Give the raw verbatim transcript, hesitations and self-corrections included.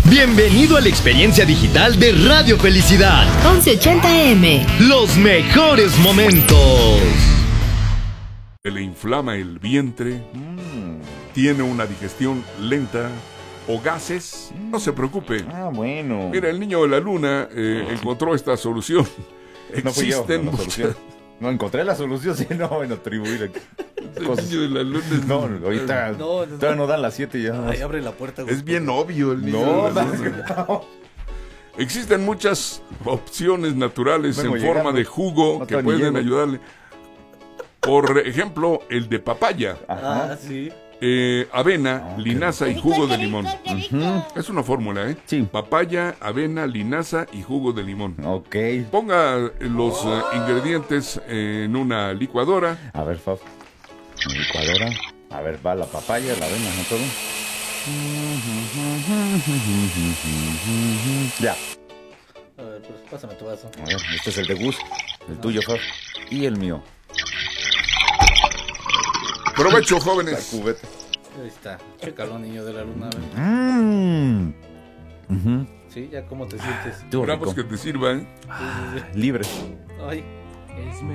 Bienvenido a la experiencia digital de Radio Felicidad. once ochenta A M. Los mejores momentos. Se le inflama el vientre, mm. tiene una digestión lenta o gases, mm. no se preocupe. Ah, bueno. Mira, el niño de la luna eh, encontró esta solución. No fui yo, Existen no, muchas... solución. No encontré la solución, sí, no, en atribuir El cosas. niño de la luna es... No, ahorita No, no, todavía no dan las siete ya. Ay, abre la puerta. Güey. Es bien obvio el niño No, de la luna. no. Existen muchas opciones naturales Vengo en llegando. forma de jugo No que te pueden ni llego. ayudarle. Por ejemplo, el de papaya, Ajá. Ah, sí. eh, avena, Ah, linaza y jugo de limón. Ujú. Es una fórmula, ¿eh? Sí. Papaya, avena, linaza y jugo de limón. Ok. Ponga los eh, ingredientes en una licuadora. A ver, Fab. Mi licuadora. A ver, va la papaya, la avena, ¿no todo? Ya. A ver, pues pásame tu vaso. A ver, este es el de Gus. El tuyo, Fab. Y el mío. Provecho, La jóvenes. cubeta. Ahí está. Chécalo, niño de la luna. A ver. Mmm. Ujú. Sí, ya cómo te sientes. Estuvo Esperamos rico. que te sirva, ¿eh? Libre. Ay.